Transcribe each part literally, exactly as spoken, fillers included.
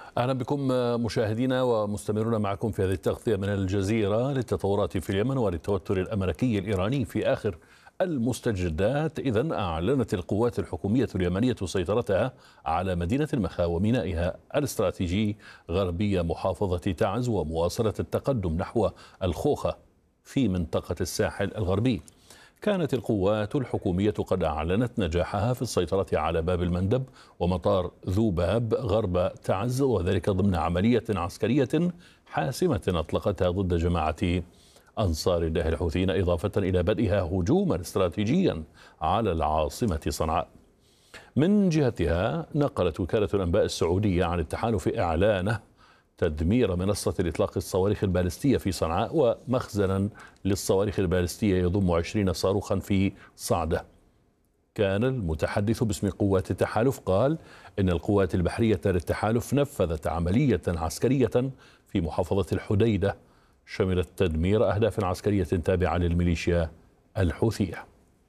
أهلا بكم مشاهدينا ومستمرون معكم في هذه التغطية من الجزيرة للتطورات في اليمن وللتوتر الأمريكي الإيراني في آخر المستجدات. إذن أعلنت القوات الحكومية اليمنية سيطرتها على مدينة المخا ومينائها الاستراتيجي غربي محافظة تعز ومواصلة التقدم نحو الخوخة في منطقة الساحل الغربي. كانت القوات الحكومية قد أعلنت نجاحها في السيطرة على باب المندب ومطار ذوباب غرب تعز، وذلك ضمن عملية عسكرية حاسمة أطلقتها ضد جماعة أنصار الله الحوثيين، إضافة إلى بدئها هجوما استراتيجيا على العاصمة صنعاء. من جهتها نقلت وكالة الأنباء السعودية عن التحالف إعلانه تدمير منصة لإطلاق الصواريخ البالستية في صنعاء ومخزنا للصواريخ البالستية يضم عشرين صاروخا في صعدة. كان المتحدث باسم قوات التحالف قال إن القوات البحرية للتحالف نفذت عملية عسكرية في محافظة الحديدة شملت تدمير أهداف عسكرية تابعة للميليشيا الحوثية.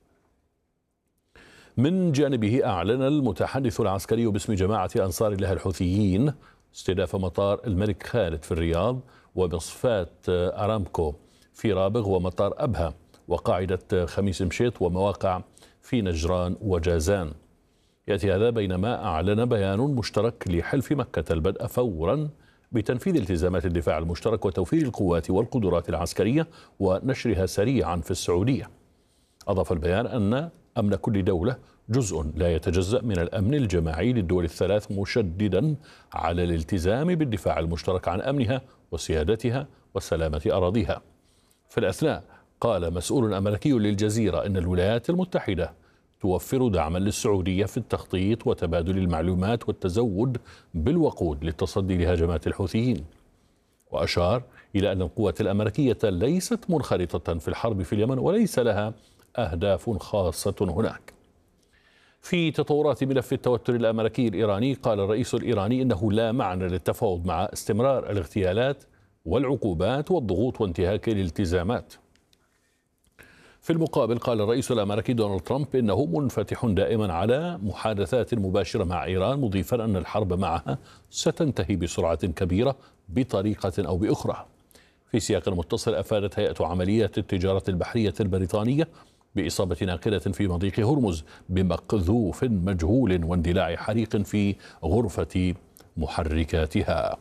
من جانبه أعلن المتحدث العسكري باسم جماعة أنصار الله الحوثيين استهداف مطار الملك خالد في الرياض ومصفاة أرامكو في رابغ ومطار أبها وقاعدة خميس مشيط ومواقع في نجران وجازان. يأتي هذا بينما أعلن بيان مشترك لحلف مكة البدء فورا بتنفيذ التزامات الدفاع المشترك وتوفير القوات والقدرات العسكرية ونشرها سريعا في السعودية. أضاف البيان أن أمن كل دولة جزء لا يتجزأ من الأمن الجماعي للدول الثلاث، مشددا على الالتزام بالدفاع المشترك عن أمنها وسيادتها وسلامة أراضيها. في الأثناء قال مسؤول أمريكي للجزيرة أن الولايات المتحدة توفر دعما للسعودية في التخطيط وتبادل المعلومات والتزود بالوقود للتصدي لهجمات الحوثيين. وأشار إلى أن القوات الأمريكية ليست منخرطة في الحرب في اليمن وليس لها أهداف خاصة هناك. في تطورات ملف التوتر الأمريكي الإيراني قال الرئيس الإيراني إنه لا معنى للتفاوض مع استمرار الاغتيالات والعقوبات والضغوط وانتهاك الالتزامات. في المقابل قال الرئيس الأمريكي دونالد ترامب إنه منفتح دائما على محادثات مباشرة مع إيران، مضيفا أن الحرب معها ستنتهي بسرعة كبيرة بطريقة أو بأخرى. في سياق متصل أفادت هيئة عمليات التجارة البحرية البريطانية بإصابة ناقلة في مضيق هرمز بمقذوف مجهول واندلاع حريق في غرفة محركاتها.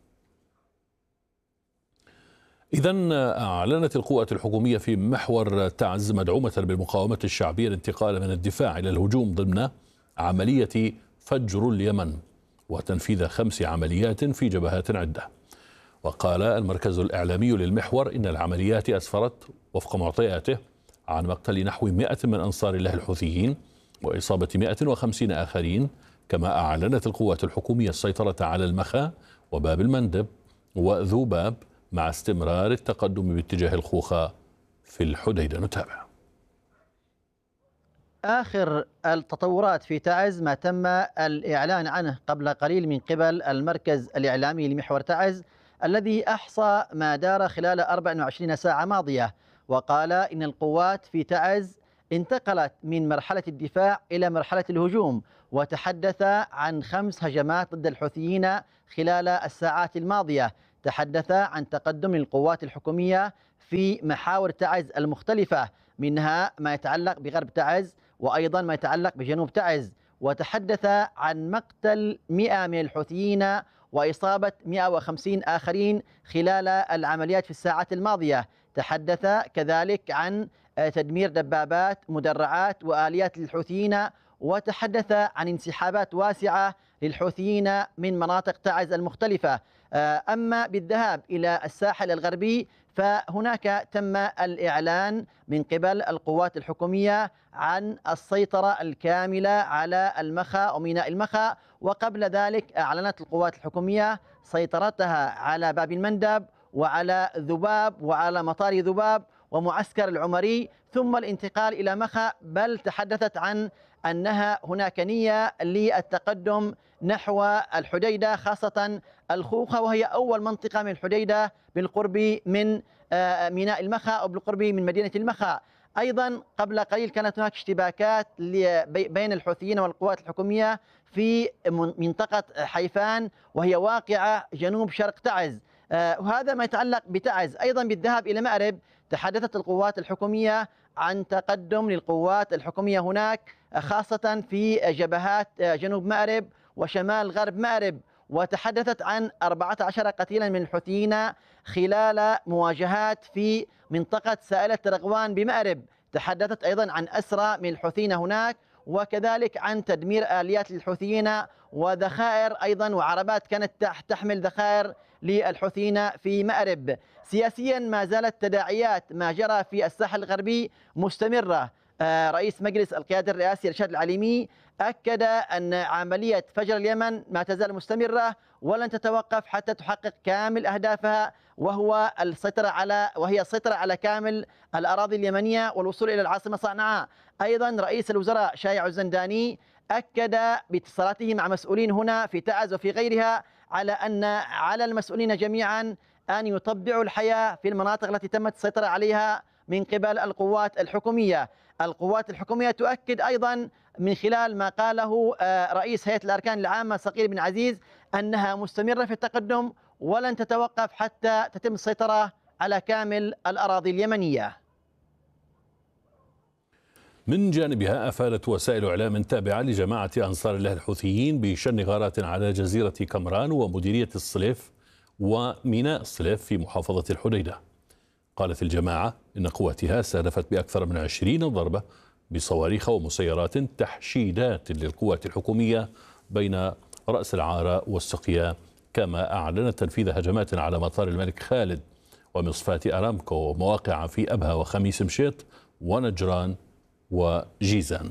إذن أعلنت القوات الحكومية في محور تعز مدعومة بالمقاومة الشعبية الانتقال من الدفاع إلى الهجوم ضمن عملية فجر اليمن وتنفيذ خمس عمليات في جبهات عدة. وقال المركز الإعلامي للمحور إن العمليات أسفرت وفق معطياته عن مقتل نحو مئة من أنصار الله الحوثيين وإصابة مئة وخمسين آخرين. كما أعلنت القوات الحكومية السيطرة على المخا وباب المندب وذوباب مع استمرار التقدم باتجاه الخوخة في الحديدة. نتابع آخر التطورات في تعز ما تم الإعلان عنه قبل قليل من قبل المركز الإعلامي لمحور تعز الذي أحصى ما دار خلال أربع وعشرين ساعة ماضية، وقال إن القوات في تعز انتقلت من مرحلة الدفاع إلى مرحلة الهجوم، وتحدث عن خمس هجمات ضد الحوثيين خلال الساعات الماضية. تحدث عن تقدم القوات الحكومية في محاور تعز المختلفة، منها ما يتعلق بغرب تعز وأيضا ما يتعلق بجنوب تعز. وتحدث عن مقتل مئة من الحوثيين وإصابة مئة وخمسين آخرين خلال العمليات في الساعات الماضية. تحدث كذلك عن تدمير دبابات مدرعات وآليات للحوثيين، وتحدث عن انسحابات واسعة للحوثيين من مناطق تعز المختلفة. أما بالذهاب إلى الساحل الغربي فهناك تم الإعلان من قبل القوات الحكومية عن السيطرة الكاملة على المخا وميناء المخا، وقبل ذلك أعلنت القوات الحكومية سيطرتها على باب المندب وعلى ذباب وعلى مطار ذباب ومعسكر العمري، ثم الانتقال إلى مخا، بل تحدثت عن أنها هناك نية للتقدم نحو الحديدة، خاصة الخوخة وهي أول منطقة من الحديدة بالقرب من ميناء المخا أو بالقرب من مدينة المخا. أيضا قبل قليل كانت هناك اشتباكات بين الحوثيين والقوات الحكومية في منطقة حيفان، وهي واقعة جنوب شرق تعز. وهذا ما يتعلق بتعز. أيضا بالذهاب إلى مأرب تحدثت القوات الحكومية عن تقدم للقوات الحكومية هناك، خاصة في جبهات جنوب مأرب وشمال غرب مأرب، وتحدثت عن أربعة عشر قتيلا من الحوثيين خلال مواجهات في منطقة سائلة رغوان بمأرب. تحدثت أيضا عن أسرى من الحوثيين هناك، وكذلك عن تدمير آليات للحوثيين وذخائر أيضا وعربات كانت تحمل ذخائر للحوثيين في مأرب. سياسيا ما زالت تداعيات ما جرى في الساحل الغربي مستمرة. رئيس مجلس القيادة الرئاسي رشاد العليمي أكد أن عملية فجر اليمن ما تزال مستمرة ولن تتوقف حتى تحقق كامل أهدافها، وهو السيطرة على وهي السيطرة على كامل الأراضي اليمنية والوصول إلى العاصمة صنعاء. أيضا رئيس الوزراء شايع الزنداني أكد باتصالاته مع مسؤولين هنا في تعز وفي غيرها على أن على المسؤولين جميعا أن يطبعوا الحياة في المناطق التي تمت السيطرة عليها من قبل القوات الحكومية. القوات الحكومية تؤكد أيضا من خلال ما قاله رئيس هيئة الأركان العامة صقيل بن عزيز أنها مستمرة في التقدم ولن تتوقف حتى تتم السيطرة على كامل الأراضي اليمنية. من جانبها أفادت وسائل إعلام تابعة لجماعة أنصار الله الحوثيين بشن غارات على جزيرة كمران ومديرية الصليف وميناء الصليف في محافظة الحديدة. قالت الجماعة إن قواتها استهدفت بأكثر من عشرين ضربة بصواريخ ومسيرات تحشيدات للقوات الحكومية بين رأس العارة والسقيا، كما أعلنت تنفيذ هجمات على مطار الملك خالد ومصفاة أرامكو ومواقع في أبها وخميس مشيط ونجران وجيزان.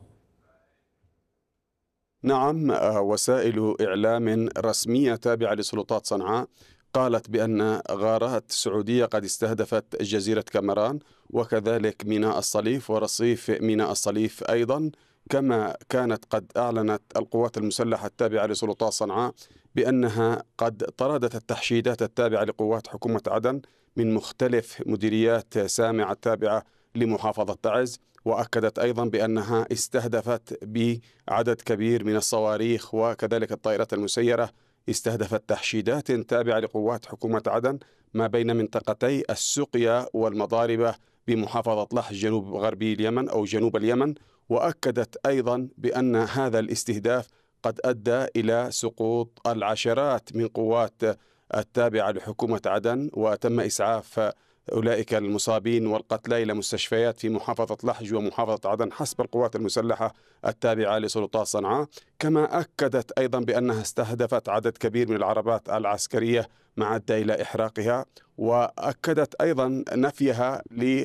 نعم، وسائل إعلام رسمية تابعة لسلطات صنعاء قالت بأن غارات سعودية قد استهدفت جزيرة كمران وكذلك ميناء الصليف ورصيف ميناء الصليف أيضا، كما كانت قد أعلنت القوات المسلحة التابعة لسلطات صنعاء بأنها قد طردت التحشيدات التابعة لقوات حكومة عدن من مختلف مديريات سامعة التابعة لمحافظة تعز، وأكدت أيضا بأنها استهدفت بعدد كبير من الصواريخ وكذلك الطائرات المسيرة، استهدفت تحشيدات تابعة لقوات حكومة عدن ما بين منطقتي السقيا والمضاربة بمحافظة لحج جنوب غربي اليمن أو جنوب اليمن. وأكدت أيضا بأن هذا الاستهداف قد أدى إلى سقوط العشرات من قوات التابعة لحكومة عدن، وتم إسعاف أولئك المصابين والقتلى إلى مستشفيات في محافظة لحج ومحافظة عدن حسب القوات المسلحة التابعة لسلطات صنعاء. كما أكدت أيضا بأنها استهدفت عدد كبير من العربات العسكرية ما أدى إلى إحراقها، وأكدت أيضا نفيها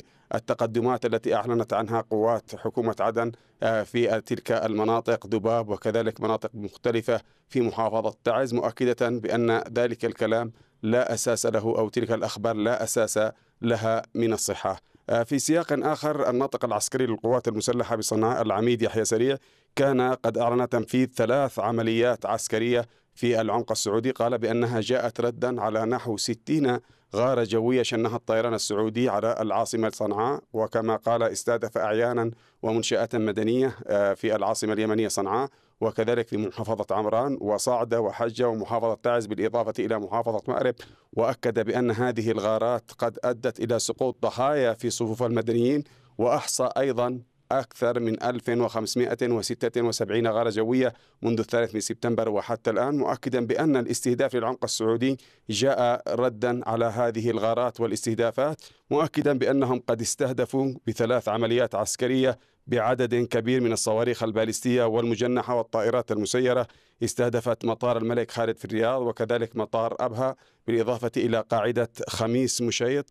للتقدمات التي أعلنت عنها قوات حكومة عدن في تلك المناطق دباب وكذلك مناطق مختلفة في محافظة تعز، مؤكدة بأن ذلك الكلام لا أساس له أو تلك الأخبار لا أساس لها من الصحة. في سياق آخر، الناطق العسكري للقوات المسلحة بصنعاء العميد يحيى سريع كان قد أعلن تنفيذ ثلاث عمليات عسكرية في العمق السعودي، قال بأنها جاءت ردا على نحو ستين غارة جوية شنها الطيران السعودي على العاصمة صنعاء، وكما قال استهدف أعيانا ومنشآت مدنية في العاصمة اليمنية صنعاء وكذلك في محافظة عمران وصعدة وحجة ومحافظة تعز بالإضافة إلى محافظة مأرب. وأكد بأن هذه الغارات قد أدت إلى سقوط ضحايا في صفوف المدنيين، وأحصى أيضا أكثر من ألف وخمسمائة وستة وسبعين غارة جوية منذ الثالث من سبتمبر وحتى الآن، مؤكدا بأن الاستهداف للعمق السعودي جاء ردا على هذه الغارات والاستهدافات، مؤكدا بأنهم قد استهدفوا بثلاث عمليات عسكرية بعدد كبير من الصواريخ البالستية والمجنحة والطائرات المسيرة. استهدفت مطار الملك خالد في الرياض وكذلك مطار أبها بالإضافة إلى قاعدة خميس مشيط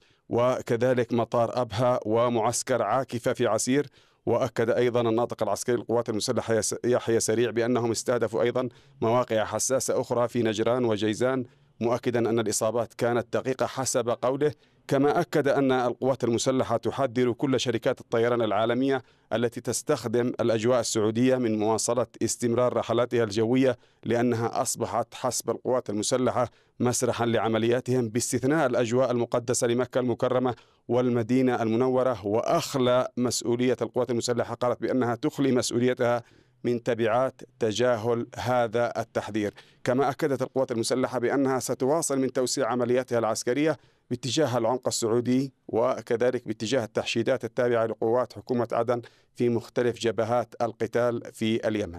وكذلك مطار أبها ومعسكر عاكفة في عسير. وأكد أيضا الناطق العسكري للقوات المسلحة يحيى سريع بأنهم استهدفوا أيضا مواقع حساسة أخرى في نجران وجيزان، مؤكدا أن الإصابات كانت دقيقة حسب قوله كما أكد أن القوات المسلحة تحذر كل شركات الطيران العالمية التي تستخدم الأجواء السعودية من مواصلة استمرار رحلاتها الجوية، لأنها أصبحت حسب القوات المسلحة مسرحا لعملياتهم، باستثناء الأجواء المقدسة لمكة المكرمة والمدينة المنورة. وأخلى مسؤولية القوات المسلحة، قالت بأنها تخلي مسؤوليتها من تبعات تجاهل هذا التحذير. كما أكدت القوات المسلحة بأنها ستواصل من توسيع عملياتها العسكرية باتجاه العمق السعودي، وكذلك باتجاه التحشيدات التابعة لقوات حكومة عدن في مختلف جبهات القتال في اليمن.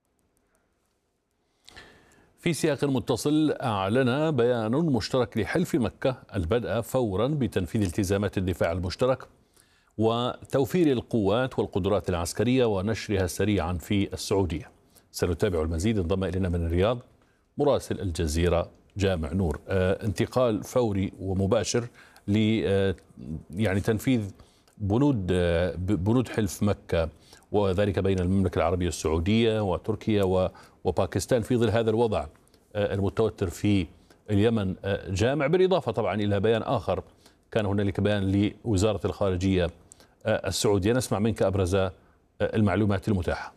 في سياق متصل، أعلن بيان مشترك لحلف مكة البدء فورا بتنفيذ التزامات الدفاع المشترك وتوفير القوات والقدرات العسكرية ونشرها سريعا في السعودية. سنتابع المزيد. انضم إلينا من الرياض مراسل الجزيرة جامع نور. آه انتقال فوري ومباشر ل آه يعني تنفيذ بنود آه بنود حلف مكة، وذلك بين المملكة العربية السعودية وتركيا وباكستان في ظل هذا الوضع آه المتوتر في اليمن. آه جامع، بالإضافة طبعا إلى بيان آخر كان هنالك بيان لوزارة الخارجية آه السعودية. نسمع منك أبرز آه المعلومات المتاحة.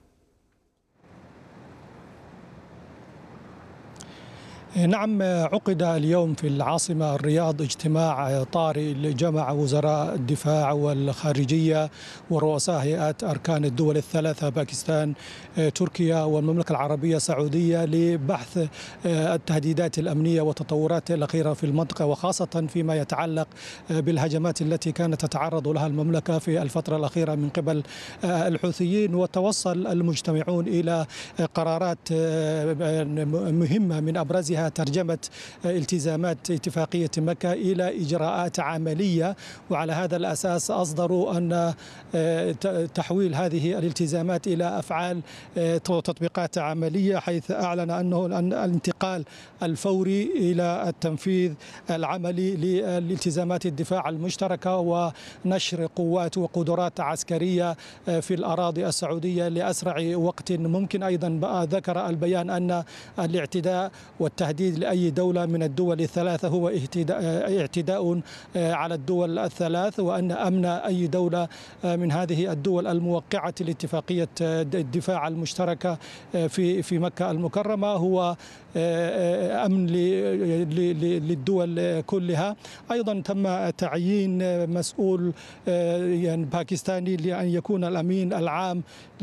نعم، عقد اليوم في العاصمة الرياض اجتماع طارئ لجمع وزراء الدفاع والخارجية ورؤساء هيئات أركان الدول الثلاثة باكستان، تركيا والمملكة العربية السعودية لبحث التهديدات الأمنية والتطورات الأخيرة في المنطقة، وخاصة فيما يتعلق بالهجمات التي كانت تتعرض لها المملكة في الفترة الأخيرة من قبل الحوثيين. وتوصل المجتمعون إلى قرارات مهمة من أبرزها ترجمة التزامات اتفاقية مكة إلى إجراءات عملية، وعلى هذا الأساس أصدروا أن تحويل هذه الالتزامات إلى أفعال وتطبيقات عملية، حيث أعلن أنه الانتقال الفوري إلى التنفيذ العملي لالتزامات الدفاع المشتركة ونشر قوات وقدرات عسكرية في الأراضي السعودية لأسرع وقت ممكن. أيضا ذكر البيان أن الاعتداء والتهديد لأي دولة من الدول الثلاثة هو اعتداء على الدول الثلاث، وأن أمن أي دولة من هذه الدول الموقعة لاتفاقية الدفاع المشتركة في في مكة المكرمة هو أمن للدول كلها. أيضا تم تعيين مسؤول يعني باكستاني لأن يكون الأمين العام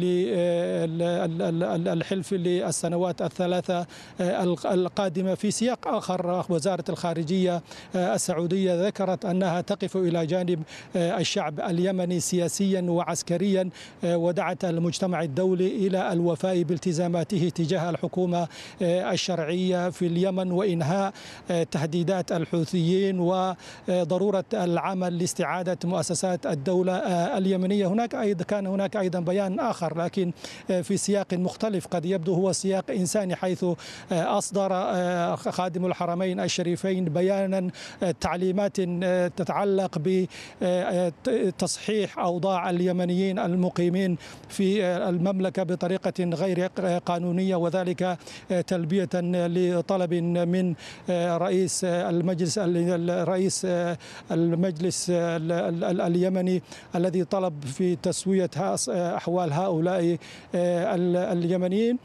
للحلف للسنوات الثلاثة القادمة. في سياق آخر، وزارة الخارجية السعودية ذكرت أنها تقف إلى جانب الشعب اليمني سياسيا وعسكريا، ودعت المجتمع الدولي إلى الوفاء بالتزاماته تجاه الحكومة الشرعية في اليمن وإنهاء تهديدات الحوثيين وضرورة العمل لاستعادة مؤسسات الدولة اليمنية. هناك أيضا كان هناك أيضا بيان آخر لكن في سياق مختلف قد يبدو هو سياق إنساني، حيث أصدر خادم الحرمين الشريفين بيانا تعليمات تتعلق بتصحيح أوضاع اليمنيين المقيمين في المملكة بطريقة غير قانونية، وذلك تلبية لطلب من رئيس المجلس رئيس المجلس اليمني الذي طلب في تسوية أحوال هؤلاء اليمنيين.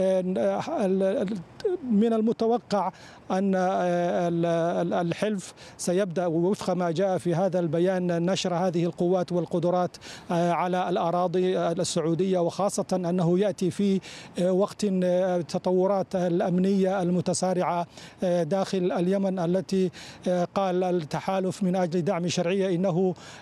من المتوقع أن الحلف سيبدأ وفق ما جاء في هذا البيان نشر هذه القوات والقدرات على الأراضي السعودية، وخاصة أنه يأتي في وقت التطورات الأمنية المتسارعة داخل اليمن التي قال التحالف من أجل دعم شرعية إنه